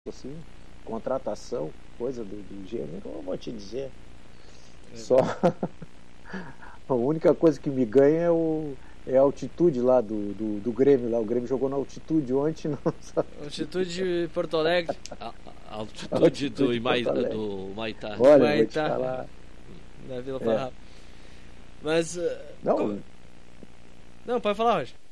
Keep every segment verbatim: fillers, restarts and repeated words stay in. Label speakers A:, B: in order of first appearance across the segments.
A: assim, contratação, coisa do, do gênero, eu vou te dizer. É. Só a única coisa que me ganha é, o, é a altitude lá do, do, do Grêmio. Lá. O Grêmio jogou na altitude ontem. Não sabe?
B: Altitude de Porto Alegre.
C: A, a altitude, altitude do, Imai, do Maitá.
A: Olha,
B: Maitá,
A: vou te falar.
B: Na Vila Farrapos. É. Mas... Uh,
A: não,
B: como... não, pode falar, Roger.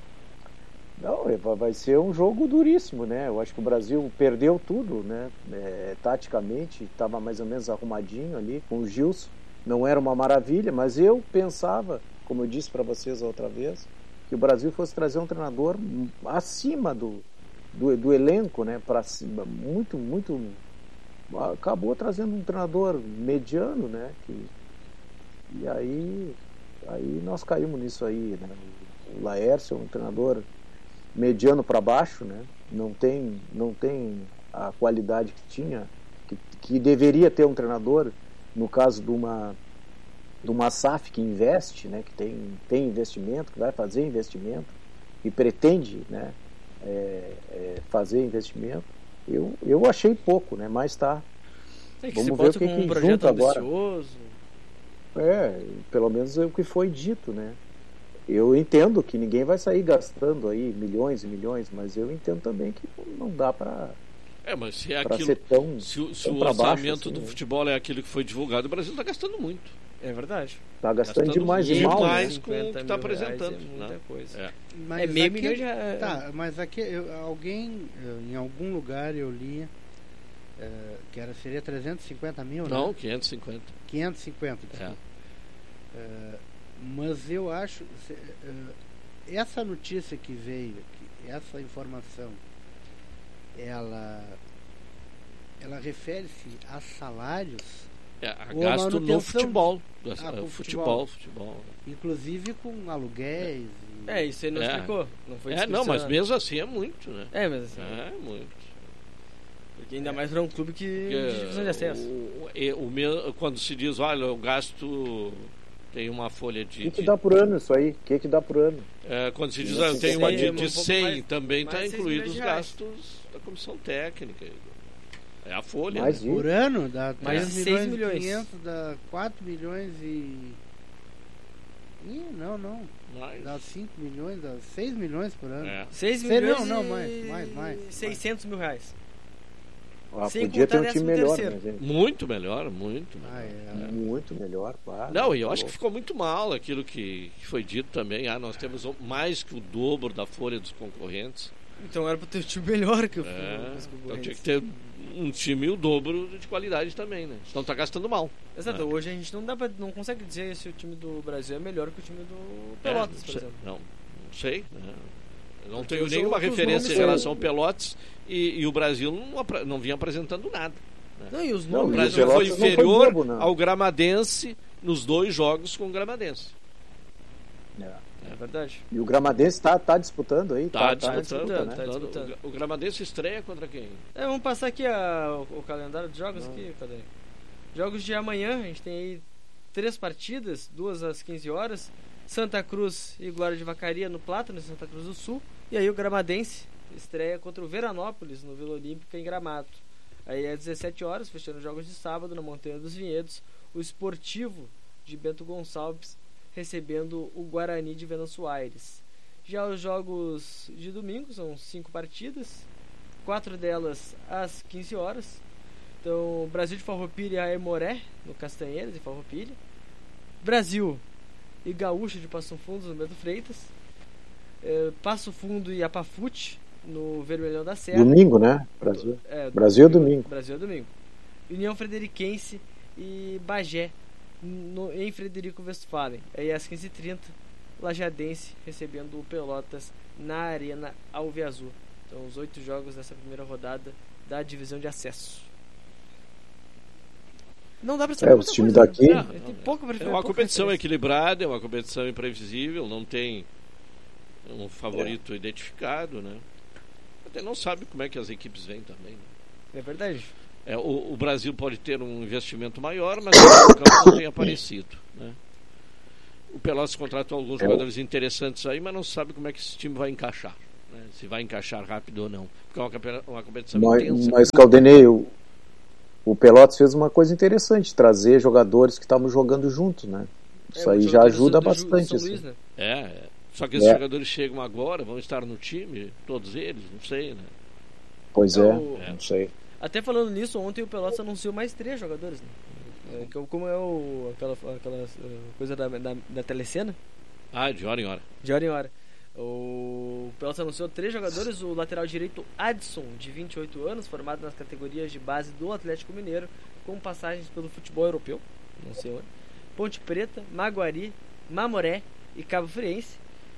A: Não, vai ser um jogo duríssimo, né? Eu acho que o Brasil perdeu tudo, né? É, taticamente, estava mais ou menos arrumadinho ali com o Gilson. Não era uma maravilha, mas eu pensava, como eu disse para vocês a outra vez, que o Brasil fosse trazer um treinador acima do, do, do elenco, né? Para cima, muito, muito. Acabou trazendo um treinador mediano, né? Que, e aí, aí nós caímos nisso aí, né? O Laércio é um treinador mediano para baixo, né? Não tem, não tem a qualidade que tinha, que, que deveria ter um treinador, no caso de uma, de uma S A F que investe, né? Que tem, tem investimento, que vai fazer investimento e pretende, né? É, é, fazer investimento. Eu, eu achei pouco, né? Mas tá.
B: É que
A: vamos
B: se
A: ver o que,
B: com um
A: que
B: projeto
A: junta agora.
B: ambicioso.
A: É, pelo menos é o que foi dito, né? Eu entendo que ninguém vai sair gastando aí milhões e milhões, mas eu entendo também que não dá para
C: é, mas se é aquilo,
A: ser tão,
C: se, o, se
A: tão
C: o orçamento
A: baixo, assim,
C: do
A: né?
C: futebol é aquilo que foi divulgado, o Brasil está gastando muito.
B: É verdade.
A: Está gastando, gastando demais
C: e
A: mal,
C: mais
A: né?
C: com o que está apresentando.
B: É muita
C: né?
B: coisa.
C: É,
D: mas
B: é meio
D: aqui,
B: milhão já.
D: Tá, mas aqui eu, alguém, eu, em algum lugar eu li uh, que era, seria trezentos e cinquenta mil,
C: não,
D: né?
C: quinhentos e cinquenta.
D: quinhentos e cinquenta,
C: é.
D: uh, mas eu acho. Uh, essa notícia que veio, que essa informação, ela, ela refere-se a salários.
C: É, a gasto no futebol.
D: Ah,
C: futebol,
D: futebol.
C: futebol.
D: Inclusive com aluguéis.
B: E... É, isso aí não
C: é.
B: explicou. Não foi
C: é, não, mas mesmo assim é muito, né?
B: É, mas assim.
C: É, muito.
B: Porque ainda mais para um clube que de divisão de acesso.
C: O, o, o, quando se diz, olha, eu gasto. Tem uma folha de...
A: O que, que dá por ano isso aí? O que, que dá por ano?
C: É, quando se diz, ah, eu tenho uma de, de cem, mais, também está incluído os
B: reais.
C: gastos da comissão técnica. É a folha.
A: Mais
C: né?
D: Por ano? Dá
B: mais seis milhões.
D: quinhentos, dá quatro milhões e... Ih, não, não.
C: Mais.
D: Dá cinco milhões, dá seis milhões por ano.
B: É. seis milhões
D: não, não,
B: e...
D: mais, mais, mais.
B: seiscentos mil reais.
A: Ah, podia ter um time melhor, né, gente?
C: Muito melhor, muito melhor.
D: Ah, é.
A: É. Muito melhor, claro.
C: Não, e eu acho que ficou muito mal aquilo que, que foi dito também. Ah, nós temos mais que o dobro da folha dos concorrentes.
B: Então era para ter um time melhor que o
C: é,
B: dos
C: então tinha que ter um time o dobro de qualidade também, né? Senão tá gastando mal.
B: Exato,
C: né?
B: Hoje a gente não dá pra, não consegue dizer se o time do Brasil é melhor que o time do Pelotas,
C: é,
B: por exemplo.
C: Não, não sei. Né? Eu não
B: Porque
C: tenho nenhuma referência em relação ao Pelotas e, e o Brasil não, não vinha apresentando nada. Né?
B: Não, e os
C: não,
B: nomes
C: o Brasil foi inferior
A: foi bobo,
C: ao Gramadense nos dois jogos com o Gramadense.
A: É.
B: É verdade.
A: E o Gramadense está tá disputando aí?
C: Está
A: tá,
C: disputando.
A: Tá
C: tá
A: disputando, né?
B: disputando.
C: O, o Gramadense estreia contra quem?
B: É, vamos passar aqui a, o, o calendário de jogos. Aqui, cadê? Jogos de amanhã, a gente tem aí três partidas, duas às quinze horas. Santa Cruz e Glória de Vacaria no Plátano, em Santa Cruz do Sul. E aí o Gramadense estreia contra o Veranópolis, no Vila Olímpica, em Gramado. Aí às dezessete horas, fechando os jogos de sábado, na Montanha dos Vinhedos, o Esportivo de Bento Gonçalves recebendo o Guarani de Venâncio Aires. Já os jogos de domingo são cinco partidas, quatro delas às quinze horas. Então, Brasil de Farroupilha e Aimoré, no Castanheiras, em Farroupilha. Brasil e Gaúcho de Passo Fundo, no Bento Freitas. É, Passo Fundo e Apafute, no Vermelhão da Serra.
A: Domingo, né? Brasil.
B: É,
A: Brasil é domingo.
B: Brasil é domingo. União Frederiquense e Bagé, no, em Frederico Westphalen. Aí às quinze e trinta, Lajadense recebendo o Pelotas na Arena Alviazul. Então, os oito jogos dessa primeira rodada da divisão de acesso. Não dá pra saber.
A: É, os times daqui.
B: Né? Tem pouco pra,
C: é uma competição
B: referência.
C: equilibrada, é uma competição imprevisível, não tem um favorito é. identificado, né? Até não sabe como é que as equipes vêm também. Né?
B: É verdade.
C: É, o, o Brasil pode ter um investimento maior, mas o campo não tem aparecido, né? O Pelotas contratou alguns
A: é.
C: jogadores interessantes aí, mas não sabe como é que esse time vai encaixar. né, se vai encaixar rápido ou não. Porque é uma, campe- uma competição
A: Mas,
C: intensa.
A: mas Caldenei, o, o Pelotas fez uma coisa interessante, trazer jogadores que estavam jogando juntos, né? Isso
B: É,
A: aí
B: os
A: já
B: jogadores
A: ajuda
B: do- do Ju-
A: bastante.
B: São
A: assim.
B: Luís, né?
C: É, é. Só que esses
A: É.
C: jogadores chegam agora, vão estar no time, todos eles, não sei, né?
A: Pois
B: É,
A: é,
B: o-
A: não sei.
B: Até falando nisso, ontem o Pelotas anunciou mais três jogadores, né? É, que é o- como é o, aquela, aquela eh, coisa da, da, da telecena,
C: Ah, de hora em hora.
B: de hora em hora. O Pelotas anunciou três jogadores: o lateral direito Adson, de vinte e oito anos, formado nas categorias de base do Atlético Mineiro, com passagens pelo futebol europeu, não sei onde, Ponte Preta, Maguari, Mamoré e Cabo Friense.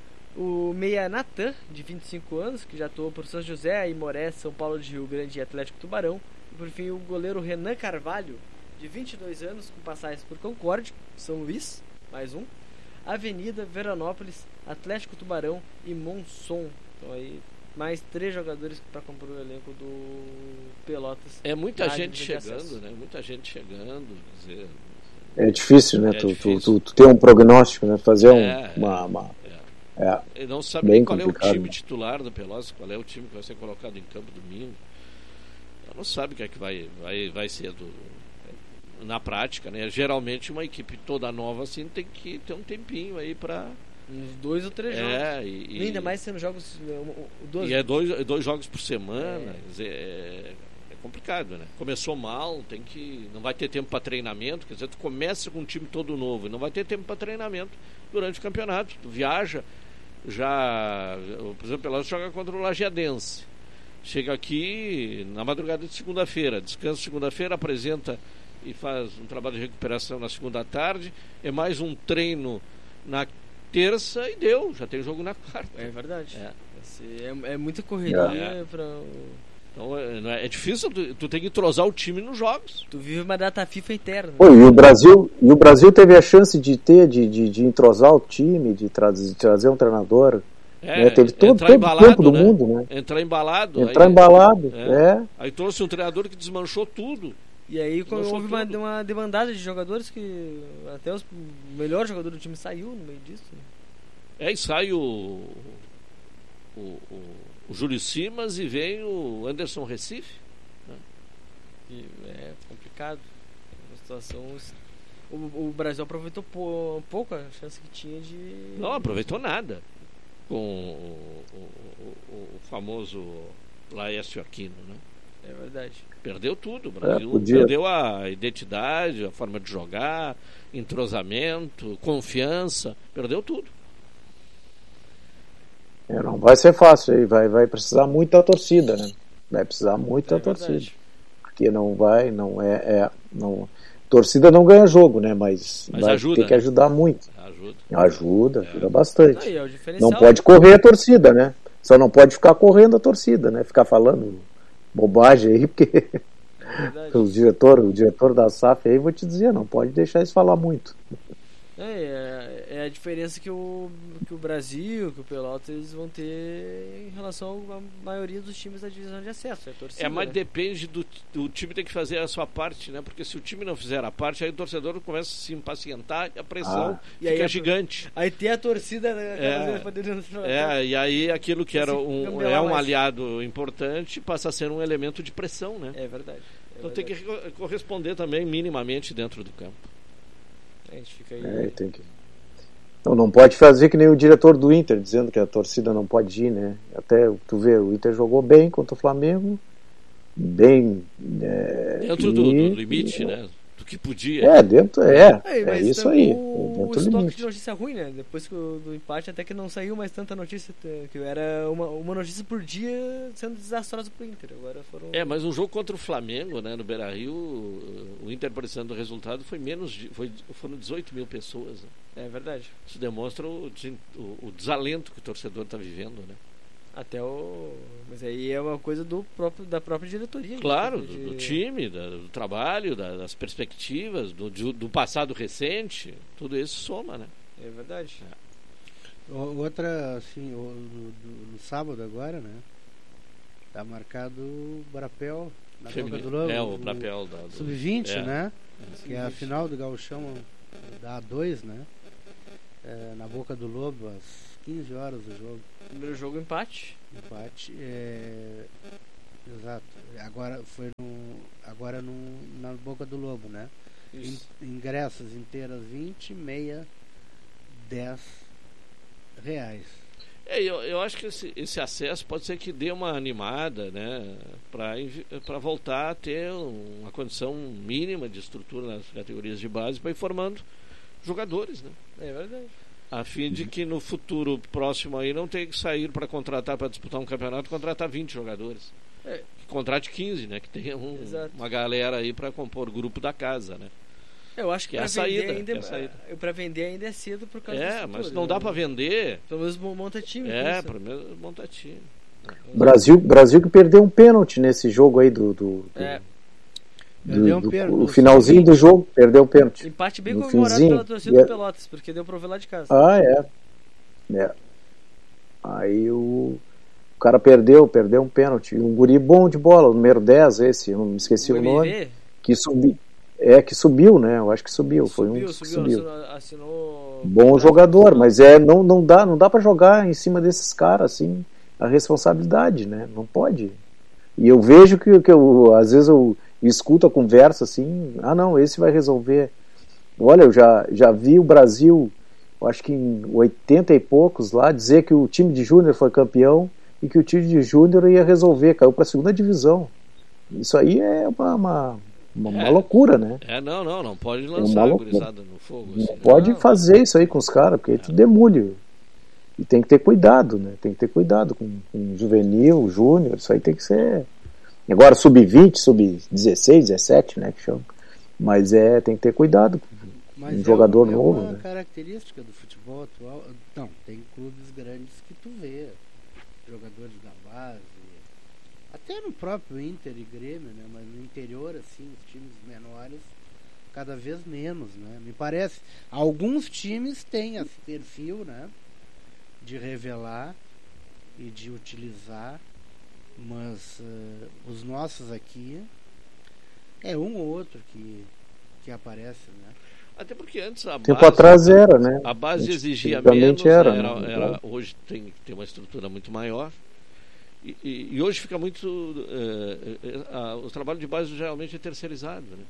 B: O meia Natan, de vinte e cinco anos, que já atuou por São José, Aimoré, São Paulo de Rio Grande e Atlético Tubarão. E por fim o goleiro Renan Carvalho, de vinte e dois anos, com passagens por Concórdia, São Luís, mais um, Avenida, Veranópolis, Atlético Tubarão e Monson. Então aí mais três jogadores para compor o elenco do Pelotas.
C: É muita
B: na
C: gente
B: divisão de
C: chegando,
B: acesso.
C: né? Muita gente chegando. Quer dizer,
A: É difícil, né?
C: É
A: tu,
C: difícil.
A: Tu, tu, tu ter um prognóstico, né? Fazer um,
C: É,
A: uma, uma-
C: é.
A: é.
C: Ele não sabe
A: Bem
C: nem qual é o
A: complicado,
C: time
A: né?
C: titular do Pelotas, qual é o time que vai ser colocado em campo domingo. Ela não sabe o que é que vai, vai, vai ser do, na prática, né? Geralmente uma equipe toda nova assim tem que ter um tempinho aí pra.
B: Uns dois ou três jogos.
C: É, e, e-
B: Ainda mais sendo jogos né, um- um- duas
C: e é dois, dois jogos por semana.
B: É.
C: Quer dizer, é, é complicado, né? Começou mal, tem que. Não vai ter tempo para treinamento, quer dizer, tu começa com um time todo novo e não vai ter tempo para treinamento durante o campeonato. Tu viaja, já. Por exemplo, o Pelotas joga contra o Lajeadense. Chega aqui na madrugada de segunda-feira, descansa segunda-feira, apresenta e faz um trabalho de recuperação na segunda tarde. É mais um treino na terça e deu, já tem jogo na quarta.
B: É verdade.
C: É.
B: Esse é, é muita correria
C: É.
B: pra.
C: Então é, não é- é difícil, tu, tu tem que entrosar o time nos jogos.
B: Tu vive uma data FIFA eterna.
A: Pô, e o Brasil, e o Brasil teve a chance de ter, de, de, de entrosar o time, de, tra de trazer um treinador.
C: É,
A: né? Teve todo,
C: entrar
A: todo o
C: embalado,
A: tempo do
C: né?
A: mundo, né?
C: Entrar embalado.
A: Entrar
C: aí,
A: embalado,
C: é.
A: é.
C: Aí trouxe um treinador que desmanchou tudo.
B: E aí quando
C: Lançou
B: houve uma,
C: tudo.
B: uma demandada de jogadores que até os, o melhor jogador do time saiu no meio disso. né?
C: É, e sai o, o, o, o Júlio Simas e vem o Anderson Recife.
B: E é complicado. Uma situação. O, o Brasil aproveitou pou- pouco a chance que tinha de.
C: Não aproveitou nada com o, o, o, o famoso Laércio Aquino, né?
B: É verdade.
C: Perdeu tudo. O Brasil
A: podia.
C: perdeu a identidade, a forma de jogar, entrosamento, confiança. Perdeu tudo.
A: É, não vai ser fácil aí, vai, vai precisar muito da torcida, né? Vai precisar muito da
B: É
A: torcida.
B: verdade.
A: Porque não vai, não é, é não, torcida não ganha jogo, né? Mas,
C: Mas
A: vai
C: ajuda,
A: ter que
C: né?
A: ajudar muito.
C: Ajuda.
A: Ajuda, ajuda bastante.
B: Aí é o diferencial.
A: Não pode correr a torcida, né? Só não pode ficar correndo a torcida, né? Ficar falando bobagem aí, porque
B: É verdade.
A: o diretor, o diretor da S A F aí, vou te dizer, não pode deixar isso falar muito.
B: É, é, é a diferença que o, que o Brasil, que o Pelotas vão ter em relação à maioria dos times da divisão de acesso. É, a torcida,
C: É, mas
B: né?
C: depende do, do time tem que fazer a sua parte, né? Porque se o time não fizer a parte, aí o torcedor começa a se impacientar e a pressão
A: Ah.
B: E
C: fica
B: aí a-
C: gigante.
B: Aí tem a torcida né,
C: É.
B: cada vez podendo-
C: É, e aí aquilo que era
B: Esse
C: um,
B: gambelar
C: é um
B: mais.
C: aliado importante passa a ser um elemento de pressão, né?
B: É verdade. É
C: Então tem que
B: verdade.
C: re- corresponder também minimamente dentro do campo.
B: A gente fica aí.
A: É, tem que... Não, não pode fazer que nem o diretor do Inter, dizendo que a torcida não pode ir, né? Até tu vê, o Inter jogou bem contra o Flamengo, bem... É,
C: Dentro
A: e-
C: do, do limite, né? Do que podia.
A: É, dentro, é,
B: Aí,
A: é
B: mas
A: isso
B: também
A: aí,
B: O,
A: é dentro
B: o
A: do
B: estoque
A: limite.
B: de notícia ruim, né? Depois que o- do empate, até que não saiu mais tanta notícia, t- que era uma, uma notícia por dia sendo desastrosa pro Inter. Agora foram.
C: É, mas um jogo contra o Flamengo, né, no Beira-Rio, o Inter precisando do resultado foi menos de, foi, foram dezoito mil pessoas. Né?
B: É verdade.
C: Isso demonstra o, desen- o, o desalento que o torcedor está vivendo, né?
B: Até o. Mas aí é uma coisa do próprio, da própria diretoria.
C: Claro,
B: né?
C: do,
B: De-
C: do time, da- do trabalho, da- das perspectivas, do, de- do passado recente, tudo isso soma, né?
B: É verdade.
D: O- Outra, assim, o- no, do- no sábado agora, né? Tá marcado o Brapel na Boca
C: Femini-
D: do Lobo.
C: é o papel da do-
D: sub vinte,
C: é.
D: né? Que é a final do Gauchão da A dois, né? é, na Boca do Lobo, às quinze horas do jogo.
B: Primeiro jogo, empate.
D: Empate. É, exato. Agora foi no, agora no, na Boca do Lobo, né? In, ingressos inteiras vinte, meia dez reais.
C: É, eu, eu acho que esse, esse acesso pode ser que dê uma animada, né, para voltar a ter uma condição mínima de estrutura nas categorias de base para ir formando jogadores, né?
B: É verdade.
C: A fim de que no futuro próximo aí não tenha que sair para contratar, para disputar um campeonato, contratar vinte jogadores.
B: É.
C: Que contrate quinze, né? Que tenha um, uma galera aí para compor o grupo da casa, né?
B: Eu acho que,
C: que
B: para
C: é vender,
B: vender ainda
C: é saída.
B: para vender ainda é cedo por causa
C: É, mas não dá para vender.
B: Pelo menos monta time.
C: É, pelo menos monta time.
A: Brasil, Brasil que perdeu um pênalti nesse jogo aí do, do, do,
B: é.
A: do,
D: Perdeu um
A: do
D: pênalti.
A: o finalzinho do jogo, perdeu um pênalti.
B: Empate bem
A: no
B: comemorado
A: finzinho.
B: pela torcida do Pelotas, porque deu pra ver lá de casa.
A: Ah, é. é. Aí o, o cara perdeu, perdeu um pênalti. Um guri bom de bola, o número dez, esse, eu não me esqueci o, o nome. Que subiu. É, que subiu, né? Eu acho que subiu. Foi
B: subiu,
A: um que
B: subiu,
A: subiu.
B: Assinou, assinou...
A: Bom jogador, mas é, não, não dá, não dá para jogar em cima desses caras, assim, a responsabilidade, né? Não pode. E eu vejo que, que eu, às vezes eu escuto a conversa assim, ah não, esse vai resolver. Olha, eu já, já vi o Brasil, eu acho que em oitenta e poucos lá, dizer que o time de júnior foi campeão e que o time de júnior ia resolver, caiu para a segunda divisão. Isso aí é uma... uma Uma,
C: é,
A: uma loucura, né?
C: É, não, não, não pode lançar a gurizada no fogo.
A: Não
C: assim,
A: pode
C: não.
A: fazer isso aí com os caras, porque aí tu demule. E tem que ter cuidado, né? Tem que ter cuidado com, com juvenil, júnior, isso aí tem que ser. Agora sub vinte, sub dezesseis, dezessete, né? Que chama. Mas é, tem que ter cuidado com
D: Mas
A: um
D: é
A: jogador
D: uma,
A: novo.
D: É uma
A: né?
D: característica do futebol atual. Não, tem clubes grandes que tu vê jogadores da base. Até no próprio Inter e Grêmio, né? Mas no interior, assim, os times menores, cada vez menos, né? Me parece. Alguns times têm esse perfil, né? De revelar e de utilizar, mas uh, os nossos aqui é um ou outro que, que aparece, né?
C: Até porque antes a
A: Tempo
C: base,
A: atrás era, né?
C: A base exigia
A: Antigamente
C: menos,
A: era,
C: era,
A: né?
C: era, hoje tem que ter uma estrutura muito maior. E, e, e hoje fica muito uh, uh, uh, o trabalho de base geralmente é terceirizado, né?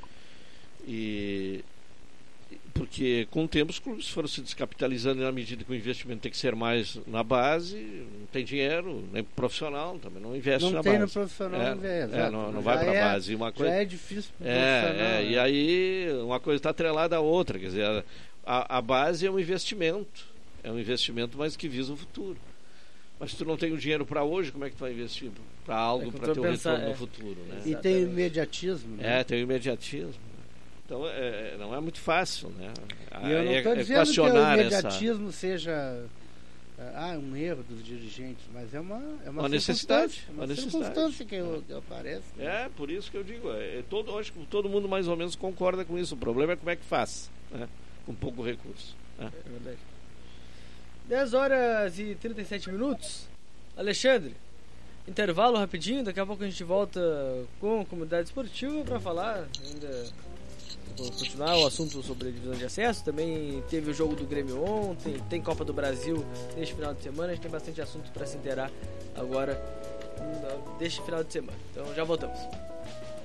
C: E porque com o tempo os clubes foram se descapitalizando na medida que o investimento tem que ser mais na base, não tem dinheiro, nem profissional também não investe
D: não
C: na
D: tem
C: base.
D: no profissional,
C: é,
D: investe,
C: é, não, não vai para
D: é,
C: a base. Uma coisa,
D: já é difícil pro
C: é,
D: profissional.
C: é,
D: né?
C: E aí uma coisa está atrelada à outra, quer dizer, a, a base é um investimento, é um investimento, mas que visa o futuro. Mas se tu não tem o dinheiro para hoje, como é que tu vai investir para algo,
B: É
C: para ter o
B: pensar,
C: retorno
B: é.
C: no futuro, né?
D: E tem o imediatismo, né?
C: É, tem o imediatismo. Então é, não é muito fácil, né?
D: E eu não estou
C: é,
D: dizendo que o imediatismo
C: essa...
D: seja ah, um erro dos dirigentes, mas é uma, é uma,
C: uma necessidade,
D: uma,
C: uma
D: circunstância
C: necessidade.
D: que, eu, que aparece. Né?
C: É, por isso que eu digo, é, todo, acho que todo mundo mais ou menos concorda com isso. O problema é como é que faz, né? Com pouco recurso. Né?
B: É verdade. dez horas e trinta e sete minutos. Alexandre, intervalo rapidinho, daqui a pouco a gente volta com a comunidade esportiva para falar ainda, vou continuar o assunto sobre a divisão de acesso. Também teve o jogo do Grêmio ontem, tem Copa do Brasil neste final de semana, a gente tem bastante assunto para se inteirar agora deste final de semana. Então já voltamos.